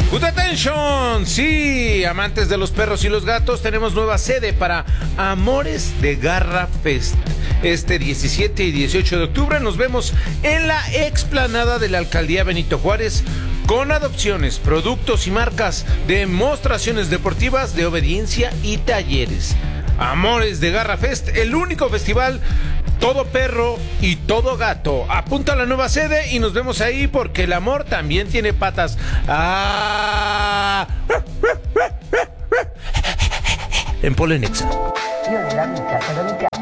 Good attention, sí, amantes de los perros y los gatos, tenemos nueva sede para Amores de Garra Fest. Este 17 y 18 de octubre nos vemos en la explanada de la Alcaldía Benito Juárez con adopciones, productos y marcas, demostraciones deportivas de obediencia y talleres. Amores de Garra Fest, el único festival todo perro y todo gato. Apunta a la nueva sede y nos vemos ahí porque el amor también tiene patas. En Polenexa.